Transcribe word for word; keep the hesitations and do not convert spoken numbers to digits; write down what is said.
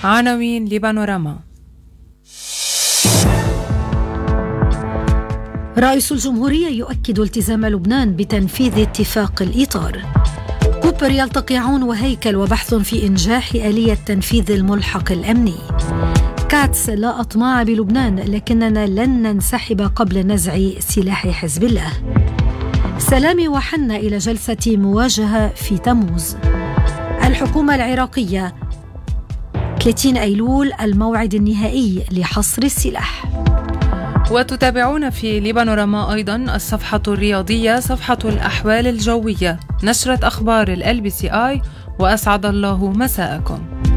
عناوين لبانوراما. رئيس الجمهورية يؤكد التزام لبنان بتنفيذ اتفاق الإطار. كوبر يلتقي عون وهيكل وبحث في إنجاح آلية تنفيذ الملحق الأمني. كاتس: لا أطماع بلبنان لكننا لن ننسحب قبل نزع سلاح حزب الله. سلامي وحنا إلى جلسة مواجهة في تموز. الحكومة العراقية: ثلاثين أيلول الموعد النهائي لحصر السلاح. وتتابعون في لبانوراما أيضا الصفحة الرياضية، صفحة الأحوال الجوية، نشرة أخبار ال بي سي آي، وأسعد الله مساءكم.